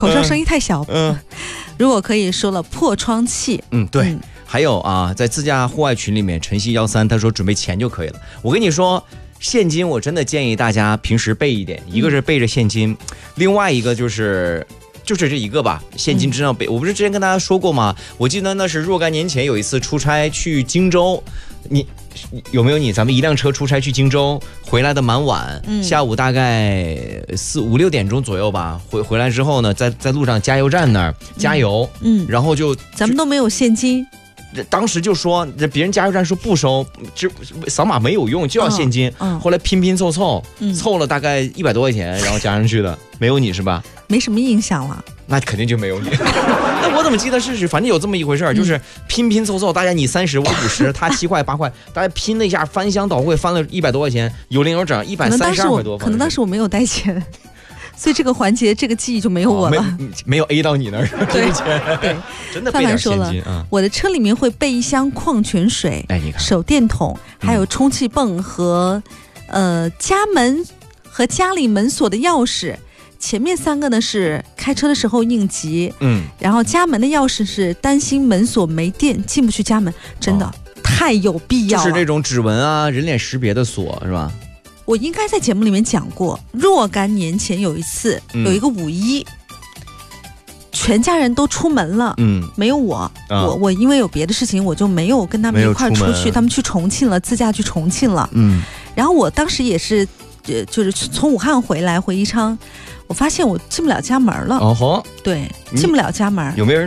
口罩声音太小。如果可以说了破窗器。 对。还有啊，在自驾户外群里面，晨曦13他说准备钱就可以了。我跟你说，现金我真的建议大家平时备一点，一个是备着现金，另外一个就是这一个吧，现金真要备。我不是之前跟大家说过吗？我记得那是若干年前有一次出差去荆州，你有没有咱们一辆车出差去荆州，回来的蛮晚，下午大概4、5、6点钟左右吧。回来之后呢，在路上加油站那儿加油，然后咱们都没有现金。 当时就说别人加油站说不收，扫码没有用，就要现金。后来拼凑凑了大概100多块钱，然后加上去的。没有你是吧？ 没什么印象了。 那肯定就没有你。那我怎么记得是反正有这么一回事就是拼凑，大家你30我50，他7块8块，大家拼了一下，翻箱倒柜翻了100多块钱，有零有整132块多。 可能当时我没有带钱。所以这个环节，这个记忆就没有我了， 没有 A 到你那儿。 对， 真的备点现金啊！我的车里面会备一箱矿泉水， 你看手电筒，还有充气泵和家门和家里门锁的钥匙。前面3个呢是开车的时候应急，然后家门的钥匙是担心门锁没电进不去家门，真的太有必要了。 就是这种指纹啊、人脸识别的锁是吧？ 我应该在节目里面讲过，若干年前有一次，有一个5·1，全家人都出门了，没有我，我因为有别的事情，我就没有跟他们一块出去，他们去重庆了，自驾去重庆了，然后我当时也是，就是从武汉回宜昌，我发现我进不了家门了，对，进不了家门， 有没有人